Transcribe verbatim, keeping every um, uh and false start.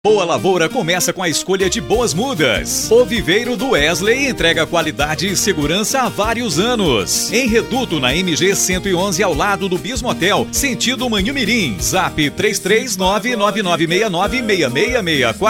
Boa Lavoura começa com a escolha de boas mudas. O Viveiro do Wesley entrega qualidade e segurança há vários anos. Em Reduto, na M G cento e onze, ao lado do Bismo Hotel, sentido Manhumirim. Zap três três nove nove nove seis nove seis seis seis quatro.